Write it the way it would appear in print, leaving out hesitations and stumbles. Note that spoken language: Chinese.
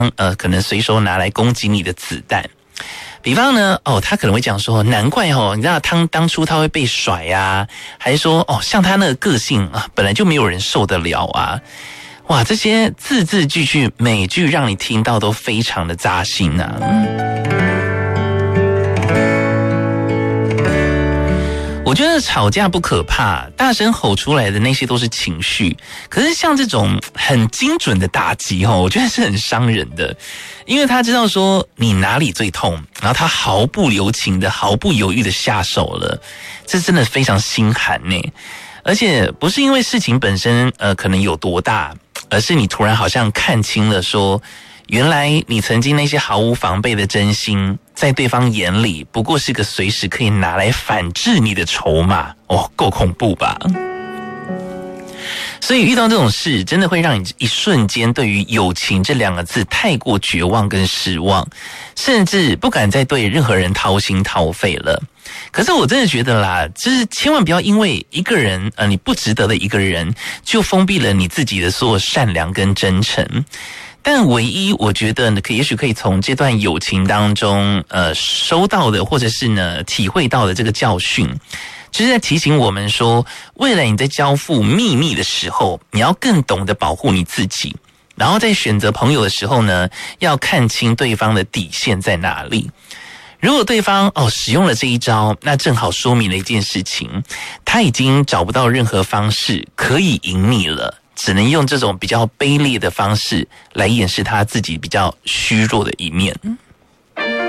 可能随手拿来攻击你的子弹。比方呢，他可能会讲说，难怪你知道当初他会被甩啊，还是说像他那个个性啊，本来就没有人受得了啊。哇，这些字字句句每句让你听到都非常的扎心啊。我觉得吵架不可怕，大声吼出来的那些都是情绪。可是像这种很精准的打击我觉得是很伤人的，因为他知道说你哪里最痛，然后他毫不留情的、毫不犹豫的下手了，这真的非常心寒呢。而且不是因为事情本身可能有多大，而是你突然好像看清了说，原来你曾经那些毫无防备的真心，在对方眼里不过是个随时可以拿来反制你的筹码。够恐怖吧？所以遇到这种事，真的会让你一瞬间对于友情这两个字太过绝望跟失望，甚至不敢再对任何人掏心掏肺了。可是我真的觉得啦，就是千万不要因为一个人你不值得的一个人，就封闭了你自己的所有善良跟真诚。但唯一我觉得也许可以从这段友情当中收到的，或者是呢体会到的这个教训，就是在提醒我们说，未来你在交付秘密的时候，你要更懂得保护你自己，然后在选择朋友的时候呢，要看清对方的底线在哪里。如果对方使用了这一招，那正好说明了一件事情，他已经找不到任何方式可以赢你了，只能用这种比较卑劣的方式来掩饰他自己比较虚弱的一面。